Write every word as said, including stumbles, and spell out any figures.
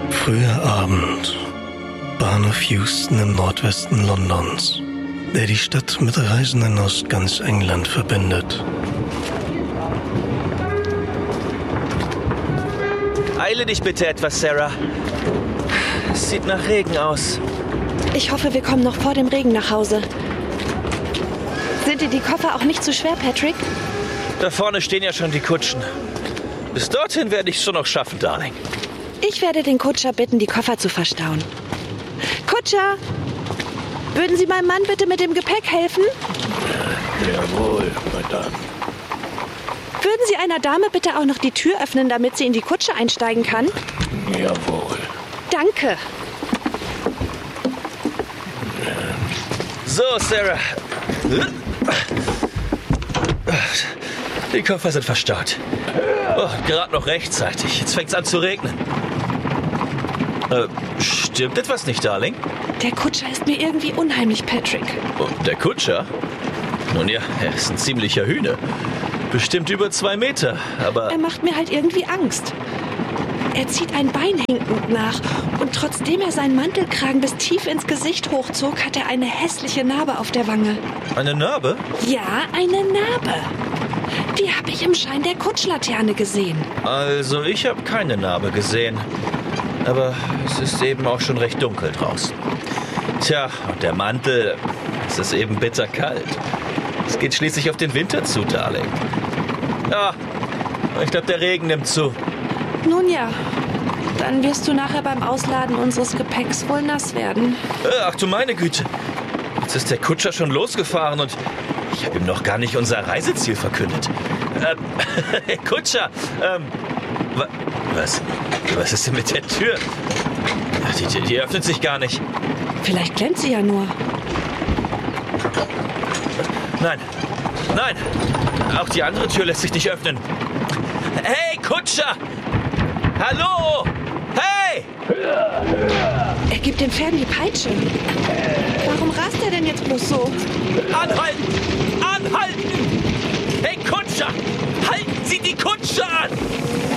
Früher Abend. Bahnhof Euston im Nordwesten Londons, der die Stadt mit Reisenden aus ganz England verbindet. Eile dich bitte etwas, Sarah. Es sieht nach Regen aus. Ich hoffe, wir kommen noch vor dem Regen nach Hause. Sind dir die Koffer auch nicht zu schwer, Patrick? Da vorne stehen ja schon die Kutschen. Bis dorthin werde ich es schon noch schaffen, Darling. Ich werde den Kutscher bitten, die Koffer zu verstauen. Kutscher! Würden Sie meinem Mann bitte mit dem Gepäck helfen? Jawohl, Madame. Würden Sie einer Dame bitte auch noch die Tür öffnen, damit sie in die Kutsche einsteigen kann? Jawohl. Danke. So, Sarah. Die Koffer sind verstaut. Oh, gerade noch rechtzeitig. Jetzt fängt's an zu regnen. Äh, stimmt etwas nicht, Darling? Der Kutscher ist mir irgendwie unheimlich, Patrick. Und der Kutscher? Nun ja, er ist ein ziemlicher Hühner. Bestimmt über zwei Meter, aber... Er macht mir halt irgendwie Angst. Er zieht ein Bein hinkend nach. Und trotzdem er seinen Mantelkragen bis tief ins Gesicht hochzog, hat er eine hässliche Narbe auf der Wange. Eine Narbe? Ja, eine Narbe. Die habe ich im Schein der Kutschlaterne gesehen. Also, ich habe keine Narbe gesehen. Aber es ist eben auch schon recht dunkel draußen. Tja, und der Mantel, es ist eben bitterkalt. Es geht schließlich auf den Winter zu, Darling. Ja, ich glaube, der Regen nimmt zu. Nun ja, dann wirst du nachher beim Ausladen unseres Gepäcks wohl nass werden. Ach du meine Güte. Jetzt ist der Kutscher schon losgefahren und ich habe ihm noch gar nicht unser Reiseziel verkündet. Ähm, Kutscher, ähm, wa- was, was ist denn mit der Tür? Die, die, die öffnet sich gar nicht. Vielleicht klemmt sie ja nur. Nein, nein, auch die andere Tür lässt sich nicht öffnen. Hey, Kutscher! Hallo! Hey! Er gibt den Pferden die Peitsche. Warum rast er denn jetzt bloß so? Anhalten! Anhalten! Hey, Kutscher! Halten Sie die Kutsche an!